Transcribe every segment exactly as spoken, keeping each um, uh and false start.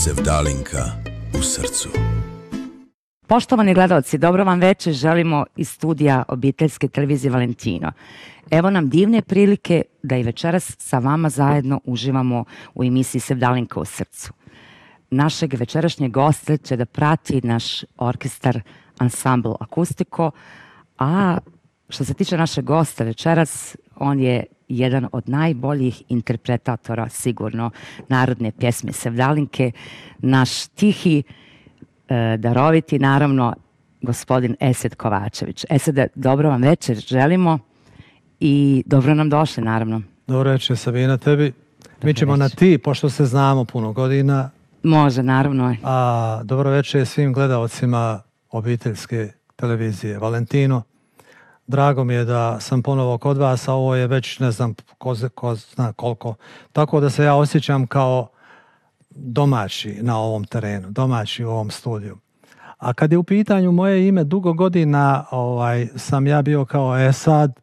Sevdalinka u srcu. Poštovani gledalci, dobro vam večer želimo iz studija obiteljske televizije Valentino. Evo nam divne prilike da i večeras sa vama zajedno uživamo u emisiji Sevdalinka u srcu. Našeg večerašnjeg gosta će da prati naš orkestar Ansambl Akustiko, a što se tiče našeg gosta večeras, on je jedan od najboljih interpretatora sigurno narodne pjesme Sevdalinke, naš tihi, e, daroviti naravno gospodin Esed Kovačević. Esede, dobro vam večer želimo i dobro nam došli naravno. Dobro večer Sabina tebi. Mi ćemo na ti, pošto se znamo puno godina. Može, naravno. A dobro večer svim gledalcima obiteljske televizije Valentino. Drago mi je da sam ponovo kod vas, a ovo je već ne znam ko, ko zna koliko. Tako da se ja osjećam kao domaći na ovom terenu, domaći u ovom studiju. A kad je u pitanju moje ime, dugo godina ovaj, sam ja bio kao Esad.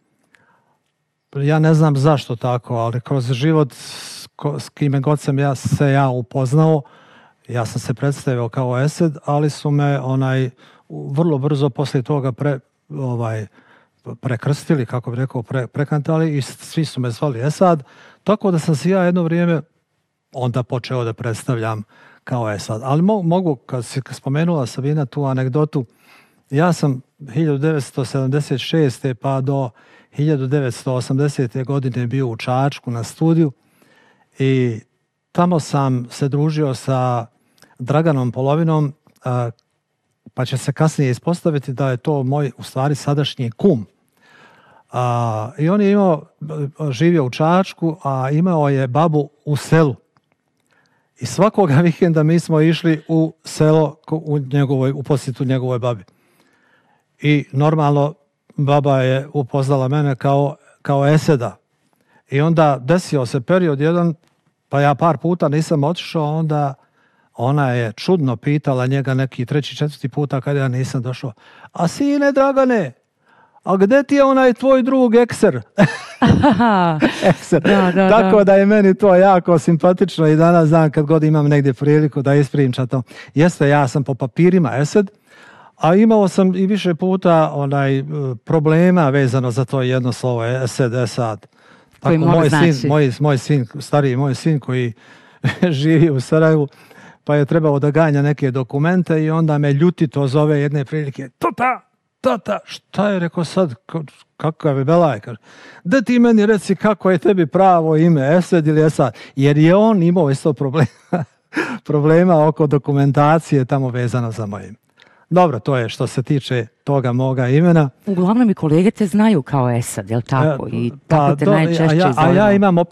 Ja ne znam zašto tako, ali kroz život ko, s kime god sam ja se ja upoznao, ja sam se predstavio kao Esed, ali su me onaj vrlo brzo poslije toga pre, ovaj, prekrstili, kako bih rekao, pre, prekantali i svi su me zvali Esad, tako da sam se ja jedno vrijeme onda počeo da predstavljam kao Esad. Ali mo, mogu, kad si spomenula Sabina tu anegdotu, ja sam hiljadu devetsto sedamdeset šeste pa do hiljadu devetsto osamdesete godine bio u Čačku na studiju i tamo sam se družio sa Draganom Polovinom, pa će se kasnije ispostaviti da je to moj, u stvari, sadašnji kum. A, I on je imao, živio u Čačku, a imao je babu u selu. I svakoga vikenda mi smo išli u selo u, njegovoj, u posjetu njegovoj babi. I normalno baba je upoznala mene kao, kao Eseda. I onda desio se period jedan, pa ja par puta nisam otišao, onda ona je čudno pitala njega neki treći, četvrti puta kad ja nisam došao. A sine Dragane, a gde ti je onaj tvoj drug Ekser? Ekser. Da, da, Tako da. da je meni to jako simpatično i danas dan kad god imam negdje priliku da ispričam to. Jeste, ja sam po papirima Esed, a imao sam i više puta onaj problema vezano za to jedno slovo Esed, Esad. Tako, moj, znači. sin, moj, moj sin, stariji moj sin koji živi u Sarajevu, pa je trebao da ganja neke dokumente i onda me ljutito zove jedne prilike. Tata, tata, šta je rekao sad, kakav je belaj? Da ti meni reci kako je tebi pravo ime, Esed ili Esad? Jer je on imao isto problema, problema oko dokumentacije tamo vezano za mojim. Dobro, to je što se tiče toga moga imena. Uglavnom i kolege te znaju kao Esad, je li tako? I tako pa, te do, najčešće a ja, zovemo. A ja imam opet